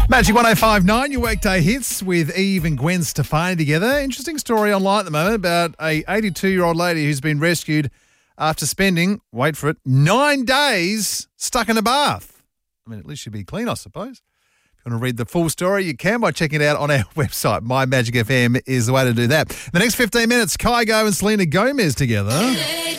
Magic 105.9, your weekday hits with Eve and Gwen Stefani together. Interesting story online at the moment about a 82-year-old lady who's been rescued after spending, wait for it, 9 days stuck in a bath. I mean, at least she'd be clean, I suppose. If you want to read the full story, you can by checking it out on our website. My Magic FM is the way to do that. The next 15 minutes, Kygo and Selena Gomez together.